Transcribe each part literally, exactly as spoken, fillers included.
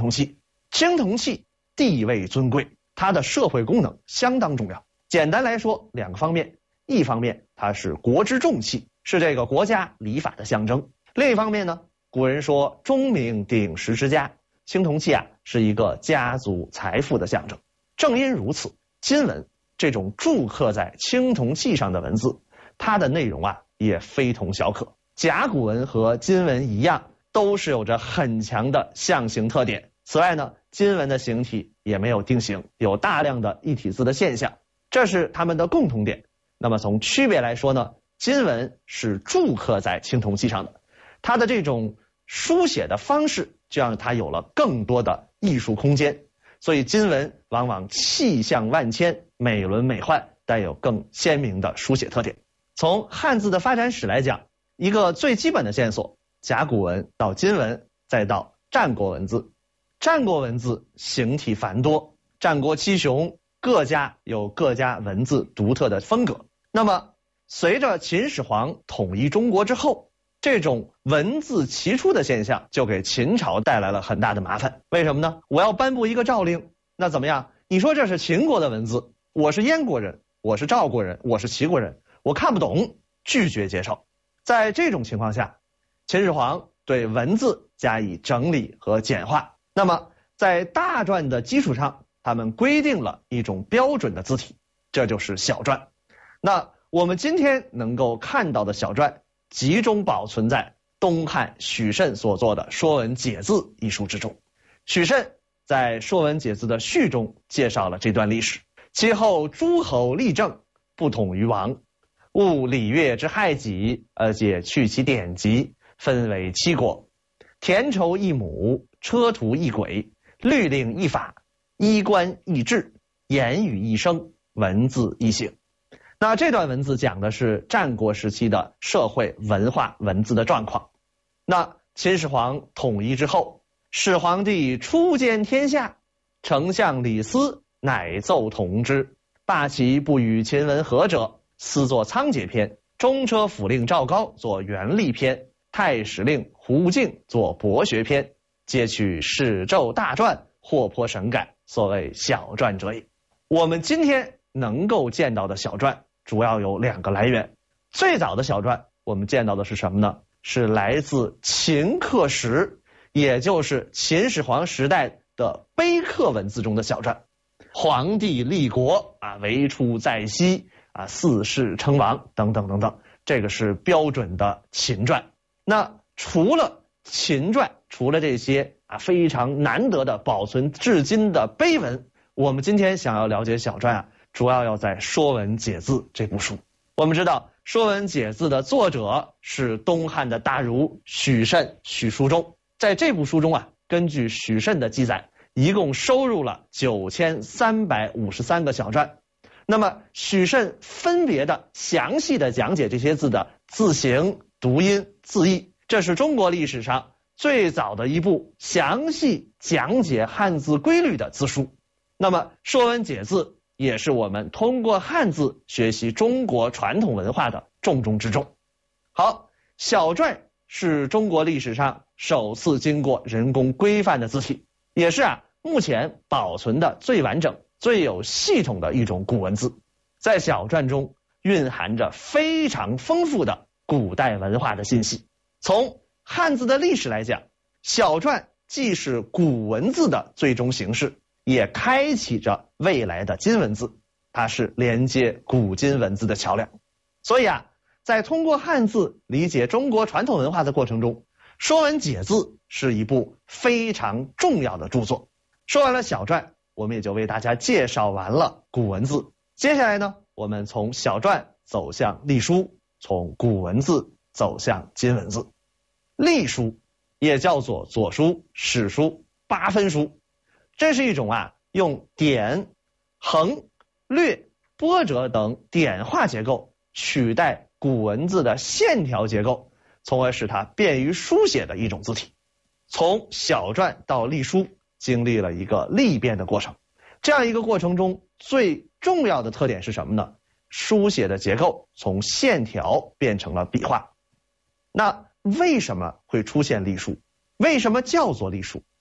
铜器。青铜器地位尊贵，它的社会功能相当重要。简单来说，两个方面，一方面它是国之重器，是这个国家礼法的象征；另一方面呢，古人说钟鸣鼎食之家，青铜器啊是一个家族财富的象征。正因如此，金文这种铸刻在青铜器上的文字，它的内容啊也非同小可。甲骨文和金文一样，都是有着很强的象形特点。此外呢，金文的形体也没有定型，有大量的异体字的现象，这是它们的共同点。那么从区别来说呢，金文是铸刻在青铜器上的，它的这种书写的方式就让它有了更多的艺术空间，所以金文往往气象万千，美轮美奂，带有更鲜明的书写特点。从汉字的发展史来讲，一个最基本的线索，甲骨文到金文，再到战国文字。战国文字形体繁多，战国七雄各家有各家文字独特的风格。那么随着秦始皇统一中国之后，这种文字齐出的现象就给秦朝带来了很大的麻烦。为什么呢？我要颁布一个诏令，那怎么样？你说这是秦国的文字，我是燕国人，我是赵国人，我是齐国人，我看不懂，拒绝接受。在这种情况下，秦始皇对文字加以整理和简化。那么在大篆的基础上，他们规定了一种标准的字体，这就是小篆。那我们今天能够看到的小篆集中保存在东汉许慎所作的《说文解字》一书之中。许慎在《说文解字》的序中介绍了这段历史。其后诸侯立政，不统于王，务礼乐之害己，而解去其典籍，分为七国，田畴一亩，车途一轨，律令一法，衣冠一制，言语一声，文字一行。那这段文字讲的是战国时期的社会文化文字的状况。那秦始皇统一之后，始皇帝初兼天下，丞相李斯乃奏统之，罢其不与秦文合者，私作仓颉篇，中车府令赵高作元历篇，太史令胡敬作博学篇，皆取史咒大篆，或颇神改，所谓小篆者也。我们今天能够见到的小篆主要有两个来源。最早的小篆我们见到的是什么呢？是来自秦刻石，也就是秦始皇时代的碑刻文字中的小篆。皇帝立国啊，为出在西啊，四世称王等等等等，这个是标准的秦篆。那除了秦篆，除了这些啊非常难得的保存至今的碑文，我们今天想要了解小篆啊，主要要在《说文解字》这部书。我们知道《说文解字》的作者是东汉的大儒许慎许叔中，在这部书中啊，根据许慎的记载，一共收入了九千三百五十三个小篆。那么许慎分别的详细的讲解这些字的字形、读音、字义，这是中国历史上最早的一部详细讲解汉字规律的字书。那么《说文解字》也是我们通过汉字学习中国传统文化的重中之重。好，小篆是中国历史上首次经过人工规范的字体，也是啊目前保存的最完整、最有系统的一种古文字。在小篆中蕴含着非常丰富的古代文化的信息。从汉字的历史来讲，小篆既是古文字的最终形式，也开启着未来的金文字，它是连接古今文字的桥梁。所以啊，在通过汉字理解中国传统文化的过程中，《说文解字》是一部非常重要的著作。说完了小篆，我们也就为大家介绍完了古文字。接下来呢，我们从小篆走向隶书，从古文字走向金文字。隶书也叫做左书、史书、八分书，这是一种啊用点、横、略、波折等点画结构取代古文字的线条结构，从而使它便于书写的一种字体。从小篆到隶书经历了一个历变的过程，这样一个过程中最重要的特点是什么呢？书写的结构从线条变成了笔画。那为什么会出现隶书？为什么叫做隶书？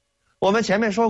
我们前面说过。